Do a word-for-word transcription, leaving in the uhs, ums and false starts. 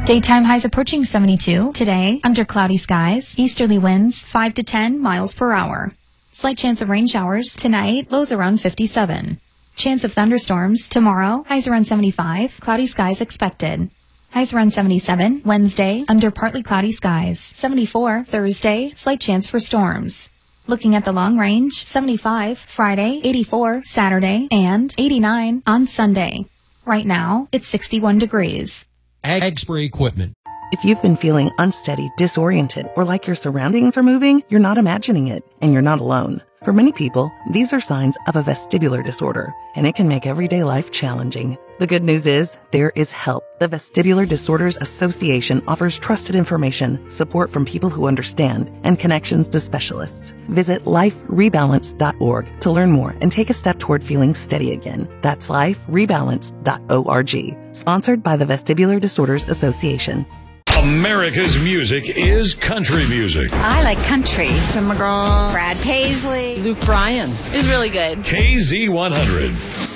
Daytime highs approaching seventy-two. Today, under cloudy skies, easterly winds five to ten miles per hour. Slight chance of rain showers tonight, lows around fifty-seven. Chance of thunderstorms tomorrow, highs around seventy-five, cloudy skies expected. Highs around seventy-seven, Wednesday, under partly cloudy skies. seventy-four, Thursday, slight chance for storms. Looking at the long range, seventy-five, Friday, eighty-four, Saturday, and eighty-nine on Sunday. Right now, it's sixty-one degrees. Agspray Equipment. If you've been feeling unsteady, disoriented, or like your surroundings are moving, you're not imagining it, and you're not alone. For many people, these are signs of a vestibular disorder, and it can make everyday life challenging. The good news is, there is help. The Vestibular Disorders Association offers trusted information, support from people who understand, and connections to specialists. Visit life rebalance dot org to learn more and take a step toward feeling steady again. That's life rebalance dot org. Sponsored by the Vestibular Disorders Association. America's music is country music. I like country. Tim McGraw, Brad Paisley, Luke Bryan is really good. K Z one hundred.